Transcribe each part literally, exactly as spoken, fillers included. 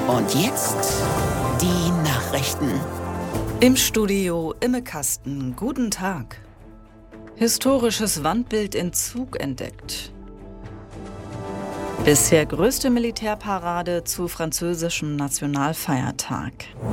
Und jetzt die Nachrichten. Im Studio Imme Kasten. Guten Tag. Historisches Wandbild in Zug entdeckt. Bisher größte Militärparade zu französischem Nationalfeiertag.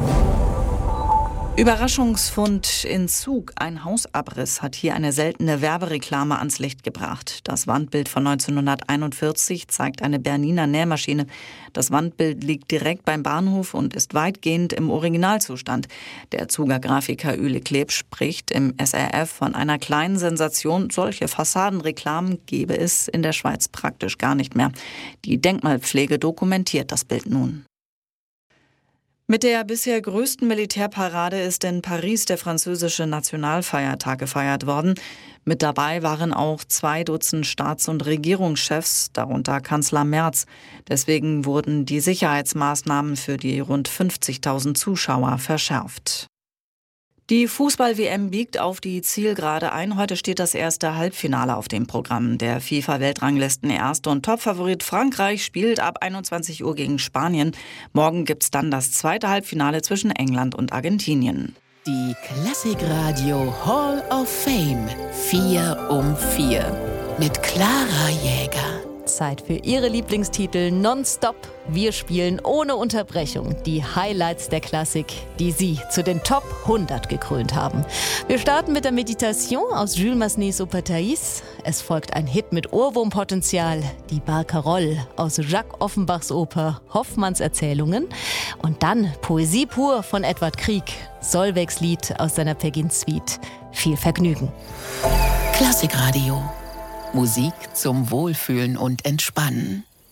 Überraschungsfund in Zug. Ein Hausabriss hat hier eine seltene Werbereklame ans Licht gebracht. Das Wandbild von neunzehnhunderteinundvierzig zeigt eine Berniner Nähmaschine. Das Wandbild liegt direkt beim Bahnhof und ist weitgehend im Originalzustand. Der Zuger Grafiker Ueli Kleb spricht im S R F von einer kleinen Sensation. Solche Fassadenreklamen gebe es in der Schweiz praktisch gar nicht mehr. Die Denkmalpflege dokumentiert das Bild nun. Mit der bisher größten Militärparade ist in Paris der französische Nationalfeiertag gefeiert worden. Mit dabei waren auch zwei Dutzend Staats- und Regierungschefs, darunter Kanzler Merz. Deswegen wurden die Sicherheitsmaßnahmen für die rund fünfzigtausend Zuschauer verschärft. Die Fußball-W M biegt auf die Zielgerade ein. Heute steht das erste Halbfinale auf dem Programm. Der FIFA-Weltranglisten-Erste und Topfavorit Frankreich spielt ab einundzwanzig Uhr gegen Spanien. Morgen gibt's dann das zweite Halbfinale zwischen England und Argentinien. Die Klassikradio Hall of Fame. Vier um vier. Mit Clara Jäger. Zeit für Ihre Lieblingstitel nonstop. Wir spielen ohne Unterbrechung die Highlights der Klassik, die Sie zu den Top hundert gekrönt haben. Wir starten mit der Meditation aus Jules Massenets Oper Thais. Es folgt ein Hit mit Ohrwurmpotenzial, die Barcarolle aus Jacques Offenbachs Oper Hoffmanns Erzählungen. Und dann Poesie pur von Edward Grieg, Solveig Lied aus seiner Pekin-Suite. Viel Vergnügen. Klassikradio. Musik zum Wohlfühlen und Entspannen.